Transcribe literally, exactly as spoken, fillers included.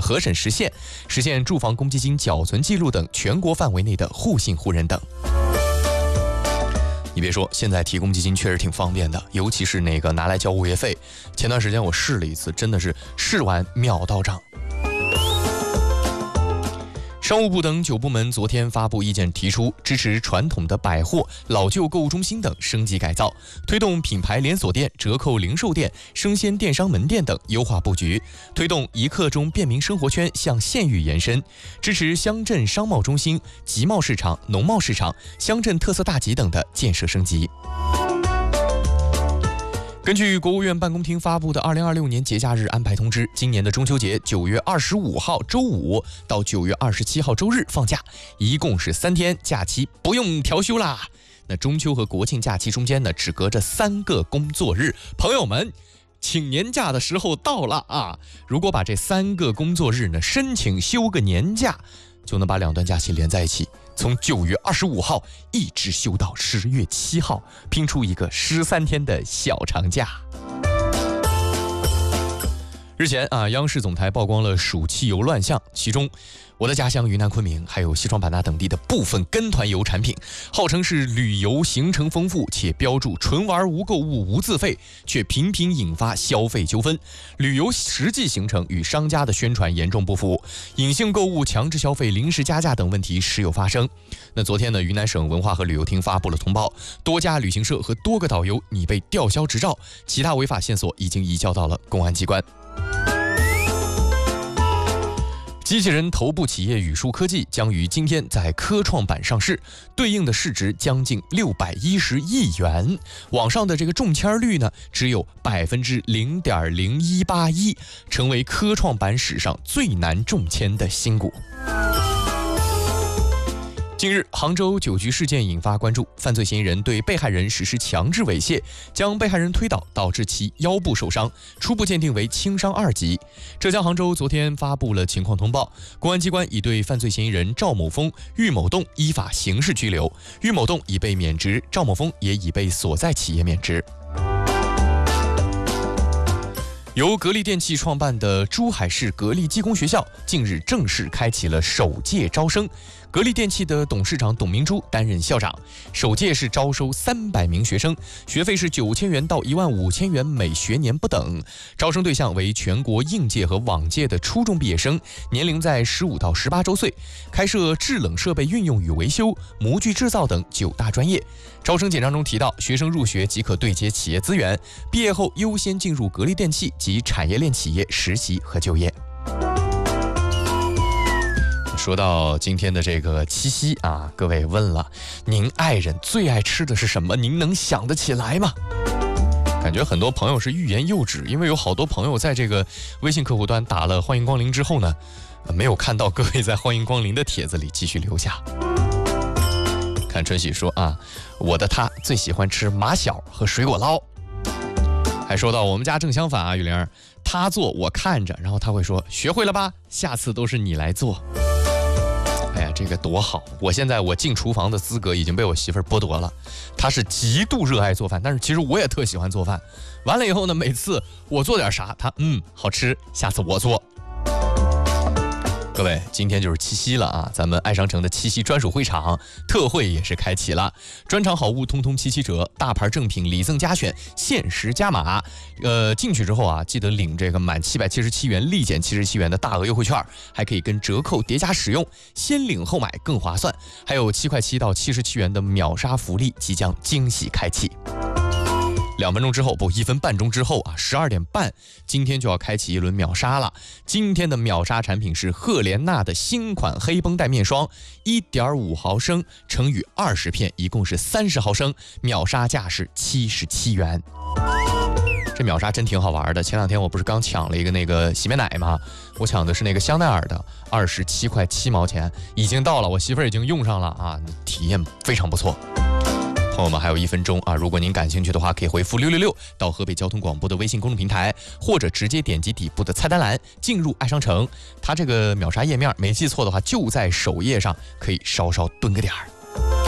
核审实现，实现住房公积金缴存记录等全国范围内的互信互认等。你别说，现在提公积金确实挺方便的，尤其是那个拿来交物业费。前段时间我试了一次，真的是试完秒到账。商务部等九部门昨天发布意见，提出支持传统的百货、老旧购物中心等升级改造，推动品牌连锁店、折扣零售店、生鲜电商门店等优化布局，推动一刻钟便民生活圈向县域延伸，支持乡镇商贸中心、集贸市场、农贸市场、乡镇特色大集等的建设升级。根据国务院办公厅发布的二零二六年节假日安排通知，今年的中秋节九月二十五号周五到九月二十七号周日放假，一共是三天假期，不用调休啦。那中秋和国庆假期中间呢，只隔着三个工作日，朋友们，请年假的时候到了啊！如果把这三个工作日呢申请休个年假，就能把两段假期连在一起，从九月二十五号一直休到十月七号，拼出一个十三天的小长假。日前啊，央视总台曝光了暑汽游乱象，其中我的家乡云南昆明还有西双版纳等地的部分跟团游产品，号称是旅游行程丰富，且标注纯玩无购物无自费，却频频引发消费纠纷。旅游实际行程与商家的宣传严重不符，隐性购物、强制消费、临时加价等问题时有发生。那昨天呢，云南省文化和旅游厅发布了通报，多家旅行社和多个导游拟被吊销执照，其他违法线索已经移交到了公安机关。机器人头部企业宇树科技将于今天在科创板上市，对应的市值将近六百一十亿元。网上的这个中签率呢，只有百分之零点零一八一，成为科创板史上最难中签的新股。近日，杭州酒局事件引发关注，犯罪嫌疑人对被害人实施强制猥亵，将被害人推倒，导致其腰部受伤，初步鉴定为轻伤二级。浙江杭州昨天发布了情况通报，公安机关已对犯罪嫌疑人赵某峰、郁某栋依法刑事拘留，郁某栋已被免职，赵某峰也已被所在企业免职。由格力电器创办的珠海市格力技工学校近日正式开启了首届招生，格力电器的董事长董明珠担任校长。首届是招收三百名学生，学费是九千元到一万五千元每学年不等。招生对象为全国应届和往届的初中毕业生，年龄在十五到十八周岁。开设制冷设备运用与维修、模具制造等九大专业。招生简章中提到，学生入学即可对接企业资源，毕业后优先进入格力电器及产业链企业实习和就业。说到今天的这个七夕啊，各位问了，您爱人最爱吃的是什么？您能想得起来吗？感觉很多朋友是欲言又止，因为有好多朋友在这个微信客户端打了欢迎光临之后呢，没有看到各位在欢迎光临的帖子里继续留下。看春喜说啊，我的他最喜欢吃马小和水果捞。还说到我们家正相反啊，雨玲，他做我看着，然后他会说学会了吧，下次都是你来做。哎呀，这个多好！我现在我进厨房的资格已经被我媳妇儿剥夺了。她是极度热爱做饭，但是其实我也特喜欢做饭。完了以后呢，每次我做点啥，她嗯好吃，下次我做。各位，今天就是七夕了啊！咱们爱商城的七夕专属会场特惠也是开启了，专场好物通通七七折，大牌正品礼赠加选，限时加码。呃，进去之后啊，记得领这个满七百七十七元立减七十七元的大额优惠券，还可以跟折扣叠加使用，先领后买更划算。还有七块七到七十七元的秒杀福利即将惊喜开启。两分钟之后，不，一分半钟之后啊，十二点半，今天就要开启一轮秒杀了。今天的秒杀产品是赫莲娜的新款黑绷带面霜，一点五毫升乘以二十片，一共是三十毫升，秒杀价是七十七元。这秒杀真挺好玩的。前两天我不是刚抢了一个那个洗面奶吗？我抢的是那个香奈儿的，二十七块七毛钱，已经到了，我媳妇儿已经用上了啊，体验非常不错。朋友们还有一分钟啊！如果您感兴趣的话，可以回复六六六到河北交通广播的微信公众平台，或者直接点击底部的菜单栏进入爱商城。它这个秒杀页面没记错的话，就在首页上，可以稍稍蹲个点儿。